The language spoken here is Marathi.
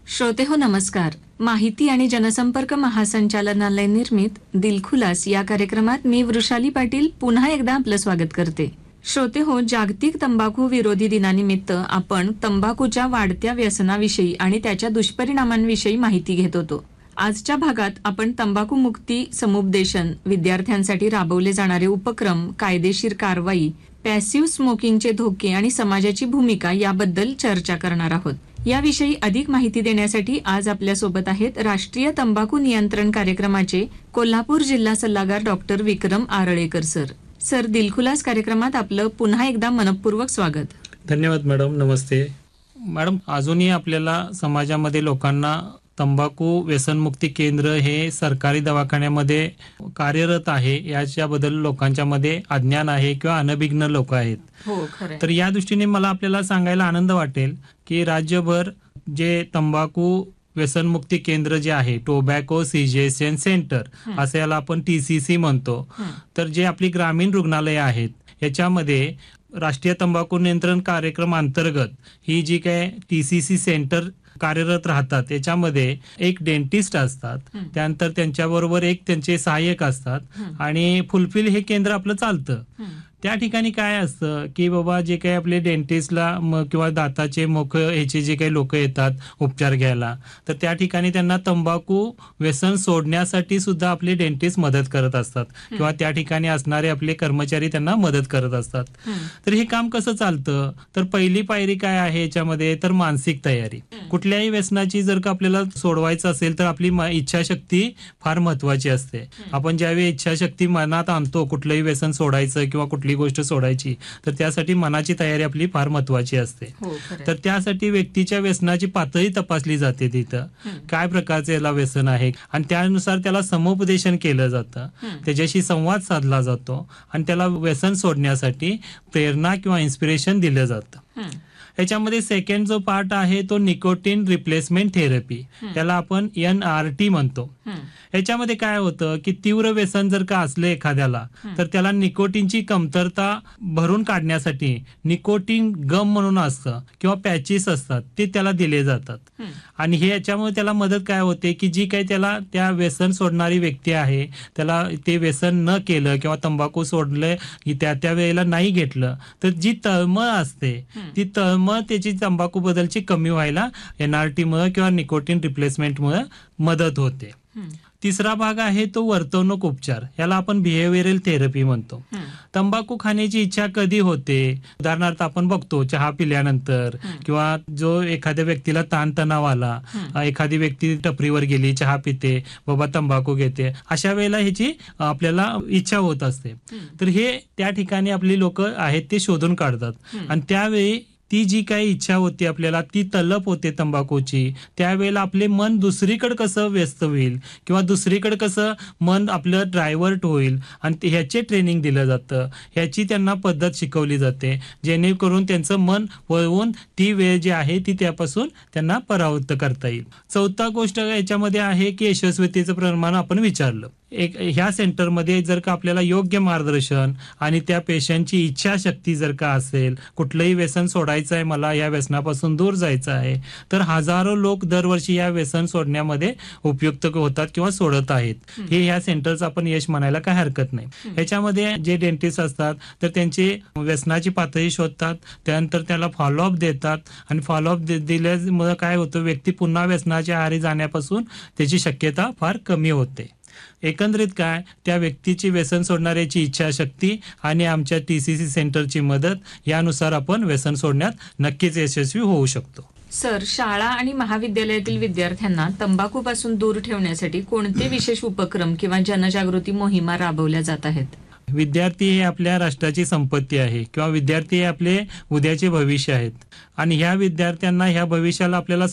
श्रोते हो नमस्कार. माहिती आणि जनसंपर्क महासंचालनालय निर्मित दिलखुलास या कार्यक्रमात मी वृषाली पाटील पुन्हा एकदा आपलं स्वागत करते. श्रोते हो, जागतिक तंबाखू विरोधी दिनानिमित्त आपण तंबाखूच्या वाढत्या व्यसनाविषयी आणि त्याच्या दुष्परिणामांविषयी माहिती घेत होतो. आजच्या भागात आपण तंबाखू मुक्ती समुपदेशन, विद्यार्थ्यांसाठी राबवले जाणारे उपक्रम, कायदेशीर कारवाई, पॅसिव्ह स्मोकिंगचे धोके आणि समाजाची भूमिका याबद्दल चर्चा करणार आहोत. याविषयी अधिक माहिती देण्यासाठी आज आपल्या सोबत आहेत राष्ट्रीय तंबाखू नियंत्रण कार्यक्रमाचे कोल्हापूर जिल्हा सल्लागार डॉक्टर विक्रम आरळेकर सर. सर, दिलखुलास कार्यक्रमात आपलं पुन्हा एकदा मनपूर्वक स्वागत. धन्यवाद मॅडम. नमस्ते मॅडम. अजूनही आपल्याला समाजामध्ये लोकांना तंबाखू व्यसनमुक्ती केंद्र हे सरकारी दवाखान्यामध्ये कार्यरत आहे याच्याबद्दल लोकांच्या मध्ये अज्ञान आहे किंवा अनभिज्ञ लोक आहेत. हो, खरं. तर या दृष्टीने मला आपल्याला सांगायला आनंद वाटेल की राज्यभर जे तंबाखू व्यसनमुक्ती केंद्र जे आहे, टोबॅको सिजेशन सेंटर असं याला आपण TCC म्हणतो, तर जे आपली ग्रामीण रुग्णालये आहेत याच्यामध्ये राष्ट्रीय तंबाखू नियंत्रण कार्यक्रम अंतर्गत ही जी काय TCC सेंटर कार्यरत राहतात याच्यामध्ये एक डेंटिस्ट असतात, त्यानंतर त्यांच्याबरोबर एक त्यांचे सहाय्यक असतात आणि फुलफिल हे केंद्र आपलं चालतं. त्या ठिकाणी काय असतं की बाबा जे काही आपले डेंटिस्टला किंवा दाताचे मुख ह्याचे जे काही लोक येतात उपचार घ्यायला, तर त्या ठिकाणी त्यांना तंबाखू व्यसन सोडण्यासाठी सुद्धा आपले डेंटिस्ट मदत करत असतात किंवा त्या ठिकाणी असणारे आपले कर्मचारी त्यांना मदत करत असतात. तर हे काम कसं चालतं, तर पहिली पायरी काय आहे याच्यामध्ये, तर मानसिक तयारी. कुठल्याही व्यसनाची जर का आपल्याला सोडवायचं असेल तर आपली इच्छाशक्ती फार महत्वाची असते. आपण ज्यावेळी इच्छाशक्ती मनात आणतो कुठलंही व्यसन सोडायचं किंवा कुठली गोष्ट सोडायची, तर त्यासाठी मनाची तयारी आपली फार महत्वाची असते. तर त्यासाठी व्यक्तीच्या व्यसनाची पातळी तपासली जाते. तिथं काय प्रकारचे याला व्यसन आहे आणि त्यानुसार त्याला समुपदेशन केलं जातं, त्याच्याशी संवाद साधला जातो आणि त्याला व्यसन सोडण्यासाठी प्रेरणा किंवा इन्स्पिरेशन दिलं जातं. याच्यामध्ये सेकंड जो पार्ट आहे तो निकोटीन रिप्लेसमेंट थेरपी, त्याला आपण NRT म्हणतो. याच्यामध्ये काय होतं की तीव्र व्यसन जर का असलं एखाद्याला, तर त्याला निकोटीनची कमतरता भरून काढण्यासाठी निकोटीन गम म्हणून असतं किंवा पॅचेस असतात ते त्याला दिले जातात. आणि हे याच्यामुळे त्याला मदत काय होते की जी काही त्याला त्या व्यसन सोडणारी व्यक्ती आहे त्याला ते व्यसन न केलं किंवा तंबाखू सोडलं की त्या वेळेला नाही घेतलं, तर जी तळमळ असते ती तळमळ त्याची तंबाखू बद्दलची कमी व्हायला NRT मुळे किंवा निकोटीन रिप्लेसमेंट मुळे मदत होते. तिसरा भाग आहे तो वर्तवणूक उपचार, याला आपण बिहेवियरल थेरपी म्हणतो. तंबाखू खाण्याची इच्छा कधी होते, उदाहरणार्थ आपण बघतो चहा पिल्यानंतर किंवा जो एखाद्या व्यक्तीला ताणतणाव आला, एखादी व्यक्ती टपरीवर गेली, चहा पिते, बाबा तंबाखू घेते, अशा वेळेला ह्याची आपल्याला इच्छा होत असते. तर हे त्या ठिकाणी आपली लोक आहेत ते शोधून काढतात आणि त्यावेळी ती जी काही इच्छा होती आपल्याला, ती तलप होते तंबाखूची, त्यावेळेला आपले मन दुसरीकडे कसं व्यस्त होईल किंवा दुसरीकडे कसं मन आपलं डायव्हर्ट होईल आणि ह्याचे ट्रेनिंग दिलं जातं, ह्याची त्यांना पद्धत शिकवली जाते, जेणेकरून त्यांचं मन वळवून ती वेळ जी आहे ती त्यापासून त्यांना परावृत्त करता येईल. चौथा गोष्ट याच्यामध्ये आहे की यशस्वीतेचं प्रमाण आपण विचारलं. ह्या सेंटरमध्ये जर का आपल्याला योग्य मार्गदर्शन आणि त्या पेशंटची इच्छाशक्ती जर का असेल, कुठलंही व्यसन सोडायचं आहे, मला या व्यसनापासून दूर जायचं आहे, तर हजारो लोक दरवर्षी या व्यसन सोडण्यामध्ये उपयुक्त होतात किंवा सोडत आहेत. हे ह्या सेंटरचं आपण यश म्हणायला काय हरकत नाही. ह्याच्यामध्ये जे डेंटिस्ट असतात तर त्यांची व्यसनाची पातळी शोधतात, त्यानंतर त्याला फॉलोअप देतात आणि फॉलोअप दिल्यामुळे काय होतं, व्यक्ती पुन्हा व्यसनाच्या आहारी जाण्यापासून त्याची शक्यता फार कमी होते. एकंदरीत काय, त्या व्यक्तीची व्यसन सोडणाऱ्याची इच्छाशक्ती आणि आमच्या TCC सेंटरची मदत यानुसार आपण व्यसन सोडण्यात नक्कीच यशस्वी होऊ शकतो. सर, शाळा आणि महाविद्यालयातील विद्यार्थ्यांना तंबाखूपासून दूर ठेवण्यासाठी कोणते विशेष उपक्रम किंवा जनजागृती मोहिमा राबवल्या जात आहेत? विद्यार्थी हे आपल्या राष्ट्राची संपत्ती आहे किंवा विद्यार्थी हे आपले उद्याचे भविष्य आहेत आणि ह्या विद्यार्थ्यांना ह्या भविष्याला आपल्याला